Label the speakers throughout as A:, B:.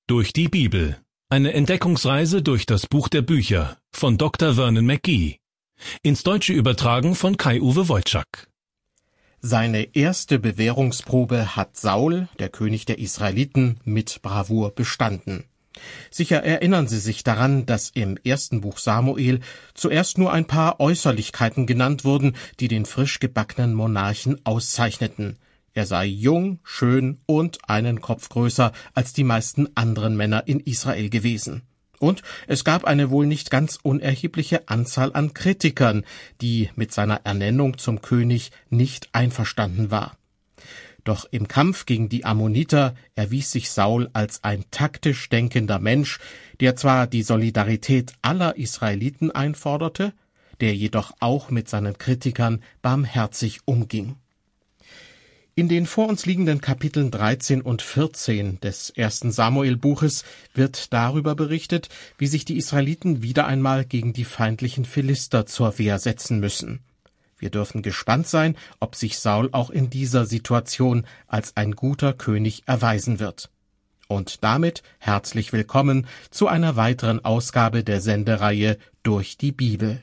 A: Durch die Bibel. Eine Entdeckungsreise durch das Buch der Bücher von Dr. Vernon McGee. Ins Deutsche übertragen von Kai-Uwe Wojczak.
B: Seine erste Bewährungsprobe hat Saul, der König der Israeliten, mit Bravour bestanden. Sicher erinnern Sie sich daran, dass im ersten Buch Samuel zuerst nur ein paar Äußerlichkeiten genannt wurden, die den frisch gebackenen Monarchen auszeichneten. Er sei jung, schön und einen Kopf größer als die meisten anderen Männer in Israel gewesen. Und es gab eine wohl nicht ganz unerhebliche Anzahl an Kritikern, die mit seiner Ernennung zum König nicht einverstanden war. Doch im Kampf gegen die Ammoniter erwies sich Saul als ein taktisch denkender Mensch, der zwar die Solidarität aller Israeliten einforderte, der jedoch auch mit seinen Kritikern barmherzig umging. In den vor uns liegenden Kapiteln 13 und 14 des ersten Samuel-Buches wird darüber berichtet, wie sich die Israeliten wieder einmal gegen die feindlichen Philister zur Wehr setzen müssen. Wir dürfen gespannt sein, ob sich Saul auch in dieser Situation als ein guter König erweisen wird. Und damit herzlich willkommen zu einer weiteren Ausgabe der Sendereihe Durch die Bibel.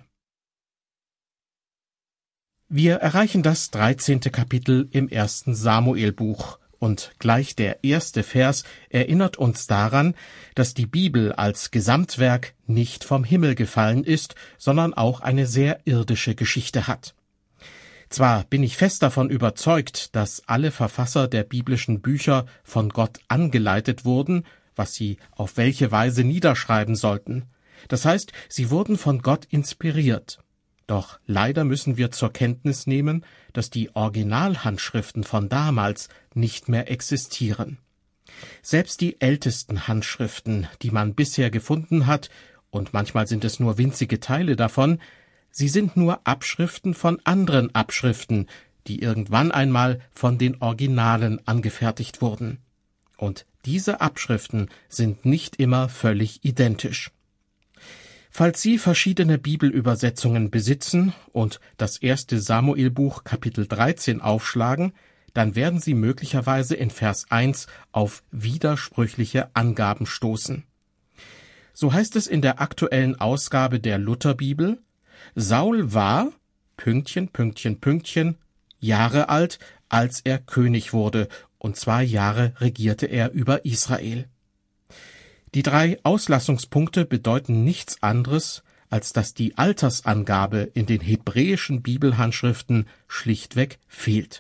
B: Wir erreichen das 13. Kapitel im ersten Samuel-Buch und gleich der erste Vers erinnert uns daran, dass die Bibel als Gesamtwerk nicht vom Himmel gefallen ist, sondern auch eine sehr irdische Geschichte hat. Zwar bin ich fest davon überzeugt, dass alle Verfasser der biblischen Bücher von Gott angeleitet wurden, was sie auf welche Weise niederschreiben sollten. Das heißt, sie wurden von Gott inspiriert. Doch leider müssen wir zur Kenntnis nehmen, dass die Originalhandschriften von damals nicht mehr existieren. Selbst die ältesten Handschriften, die man bisher gefunden hat, und manchmal sind es nur winzige Teile davon, sie sind nur Abschriften von anderen Abschriften, die irgendwann einmal von den Originalen angefertigt wurden. Und diese Abschriften sind nicht immer völlig identisch. Falls Sie verschiedene Bibelübersetzungen besitzen und das erste Samuel-Buch Kapitel 13 aufschlagen, dann werden Sie möglicherweise in Vers 1 auf widersprüchliche Angaben stoßen. So heißt es in der aktuellen Ausgabe der Lutherbibel: Saul war Jahre alt, als er König wurde, und 2 Jahre regierte er über Israel. Die 3 Auslassungspunkte bedeuten nichts anderes, als dass die Altersangabe in den hebräischen Bibelhandschriften schlichtweg fehlt.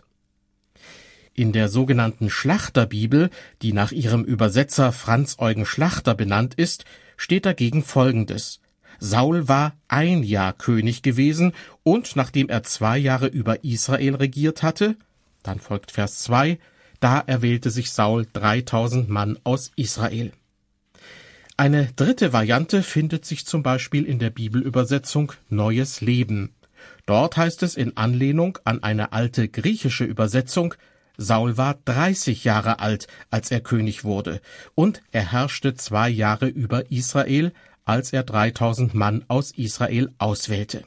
B: In der sogenannten Schlachterbibel, die nach ihrem Übersetzer Franz Eugen Schlachter benannt ist, steht dagegen Folgendes: Saul war 1 Jahr König gewesen, und nachdem er 2 Jahre über Israel regiert hatte, dann folgt Vers 2, da erwählte sich Saul 3000 Mann aus Israel. Eine dritte Variante findet sich zum Beispiel in der Bibelübersetzung Neues Leben. Dort heißt es in Anlehnung an eine alte griechische Übersetzung: Saul war 30 Jahre alt, als er König wurde, und er herrschte 2 Jahre über Israel, als er 3000 Mann aus Israel auswählte.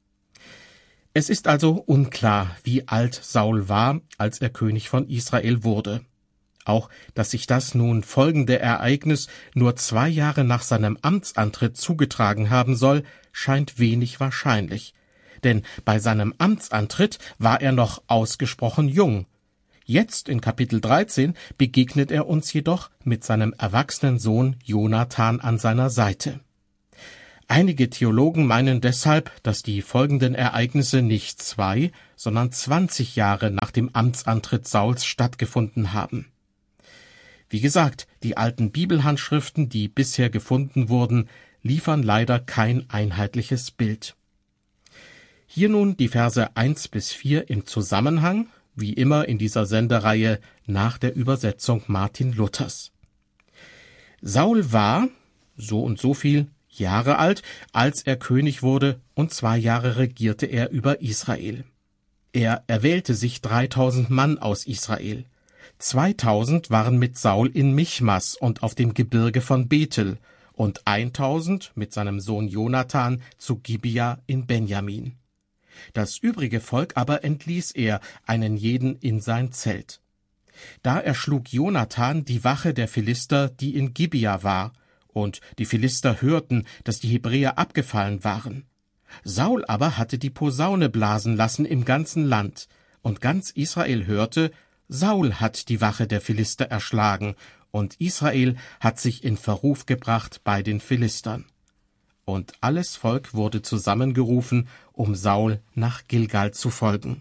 B: Es ist also unklar, wie alt Saul war, als er König von Israel wurde. Auch, dass sich das nun folgende Ereignis nur 2 Jahre nach seinem Amtsantritt zugetragen haben soll, scheint wenig wahrscheinlich. Denn bei seinem Amtsantritt war er noch ausgesprochen jung. Jetzt in Kapitel 13 begegnet er uns jedoch mit seinem erwachsenen Sohn Jonathan an seiner Seite. Einige Theologen meinen deshalb, dass die folgenden Ereignisse nicht 2, sondern 20 Jahre nach dem Amtsantritt Sauls stattgefunden haben. Wie gesagt, die alten Bibelhandschriften, die bisher gefunden wurden, liefern leider kein einheitliches Bild. Hier nun die Verse 1 bis 4 im Zusammenhang, wie immer in dieser Sendereihe nach der Übersetzung Martin Luthers. Saul war so und so viel Jahre alt, als er König wurde, und 2 Jahre regierte er über Israel. Er erwählte sich 3000 Mann aus Israel. 2000 waren mit Saul in Michmas und auf dem Gebirge von Bethel und 1000 mit seinem Sohn Jonathan zu Gibea in Benjamin. Das übrige Volk aber entließ er, einen jeden in sein Zelt. Da erschlug Jonathan die Wache der Philister, die in Gibea war, und die Philister hörten, dass die Hebräer abgefallen waren. Saul aber hatte die Posaune blasen lassen im ganzen Land, und ganz Israel hörte, Saul hat die Wache der Philister erschlagen, und Israel hat sich in Verruf gebracht bei den Philistern. Und alles Volk wurde zusammengerufen, um Saul nach Gilgal zu folgen.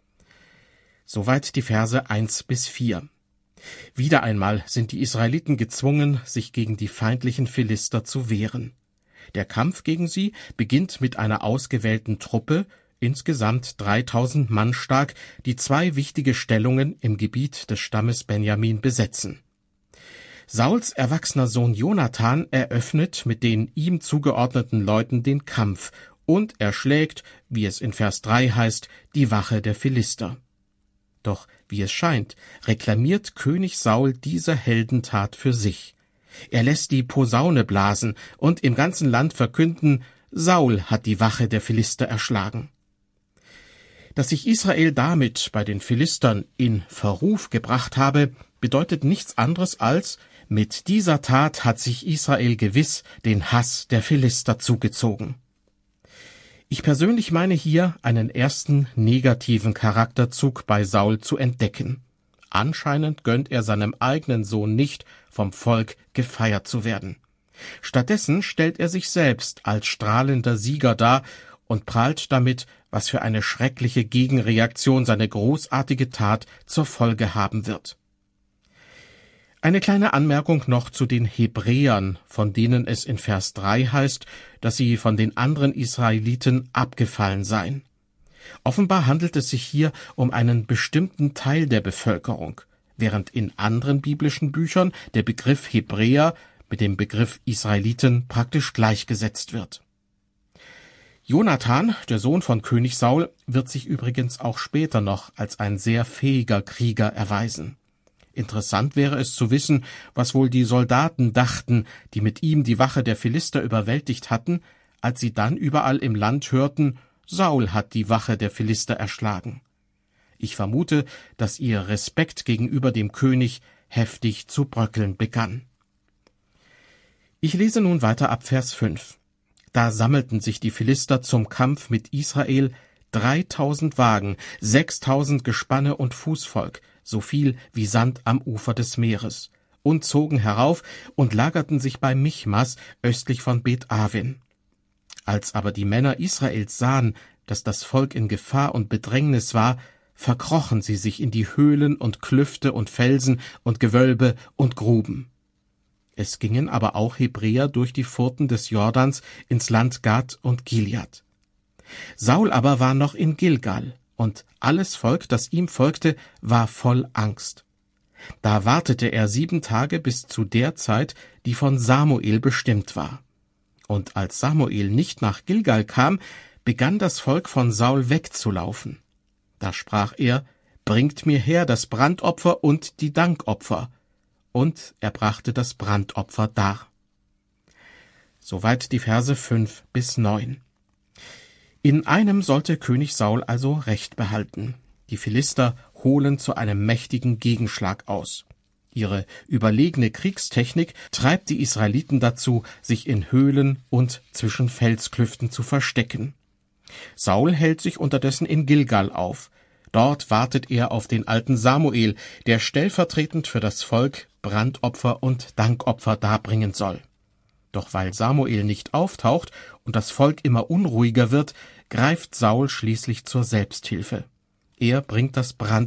B: Soweit die Verse 1-4. Wieder einmal sind die Israeliten gezwungen, sich gegen die feindlichen Philister zu wehren. Der Kampf gegen sie beginnt mit einer ausgewählten Truppe, insgesamt 3000 Mann stark, die 2 wichtige Stellungen im Gebiet des Stammes Benjamin besetzen. Sauls erwachsener Sohn Jonathan eröffnet mit den ihm zugeordneten Leuten den Kampf und erschlägt, wie es in Vers 3 heißt, die Wache der Philister. Doch, wie es scheint, reklamiert König Saul diese Heldentat für sich. Er lässt die Posaune blasen und im ganzen Land verkünden, Saul hat die Wache der Philister erschlagen. Dass sich Israel damit bei den Philistern in Verruf gebracht habe, bedeutet nichts anderes als, mit dieser Tat hat sich Israel gewiss den Hass der Philister zugezogen. Ich persönlich meine hier einen ersten negativen Charakterzug bei Saul zu entdecken. Anscheinend gönnt er seinem eigenen Sohn nicht, vom Volk gefeiert zu werden. Stattdessen stellt er sich selbst als strahlender Sieger dar und prahlt damit, was für eine schreckliche Gegenreaktion seine großartige Tat zur Folge haben wird. Eine kleine Anmerkung noch zu den Hebräern, von denen es in Vers 3 heißt, dass sie von den anderen Israeliten abgefallen seien. Offenbar handelt es sich hier um einen bestimmten Teil der Bevölkerung, während in anderen biblischen Büchern der Begriff Hebräer mit dem Begriff Israeliten praktisch gleichgesetzt wird. Jonathan, der Sohn von König Saul, wird sich übrigens auch später noch als ein sehr fähiger Krieger erweisen. Interessant wäre es zu wissen, was wohl die Soldaten dachten, die mit ihm die Wache der Philister überwältigt hatten, als sie dann überall im Land hörten, Saul hat die Wache der Philister erschlagen. Ich vermute, dass ihr Respekt gegenüber dem König heftig zu bröckeln begann. Ich lese nun weiter ab Vers 5. Da sammelten sich die Philister zum Kampf mit Israel, 3000 Wagen, 6000 Gespanne und Fußvolk, so viel wie Sand am Ufer des Meeres, und zogen herauf und lagerten sich bei Michmas östlich von Bet-Aven. Als aber die Männer Israels sahen, dass das Volk in Gefahr und Bedrängnis war, verkrochen sie sich in die Höhlen und Klüfte und Felsen und Gewölbe und Gruben. Es gingen aber auch Hebräer durch die Furten des Jordans ins Land Gad und Gilead. Saul aber war noch in Gilgal, und alles Volk, das ihm folgte, war voll Angst. Da wartete er 7 Tage bis zu der Zeit, die von Samuel bestimmt war. Und als Samuel nicht nach Gilgal kam, begann das Volk von Saul wegzulaufen. Da sprach er, bringt mir her das Brandopfer und die Dankopfer. Und er brachte das Brandopfer dar. Soweit die Verse 5-9. In einem sollte König Saul also Recht behalten. Die Philister holen zu einem mächtigen Gegenschlag aus. Ihre überlegene Kriegstechnik treibt die Israeliten dazu, sich in Höhlen und zwischen Felsklüften zu verstecken. Saul hält sich unterdessen in Gilgal auf. Dort wartet er auf den alten Samuel, der stellvertretend für das Volk Brandopfer und Dankopfer darbringen soll. Doch weil Samuel nicht auftaucht und das Volk immer unruhiger wird, greift Saul schließlich zur Selbsthilfe. Er bringt das